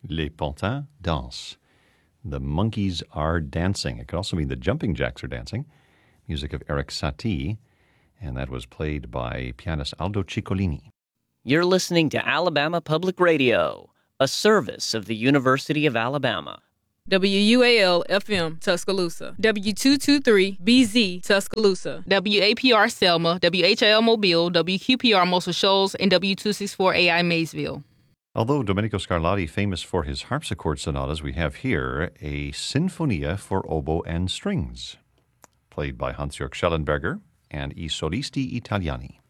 Les Pantins dansent. The monkeys are dancing. It could also mean the jumping jacks are dancing. Music of Eric Satie, and that was played by pianist Aldo Ciccolini. You're listening to Alabama Public Radio, a service of the University of Alabama. WUAL-FM, Tuscaloosa. W223-BZ, Tuscaloosa. WAPR Selma, WHIL Mobile, WQPR Muscle Shoals, and W264AI Maysville. Although Domenico Scarlatti famous for his harpsichord sonatas, we have here a Sinfonia for oboe and strings, played by Hans-Jörg Schellenberger and I Solisti Italiani.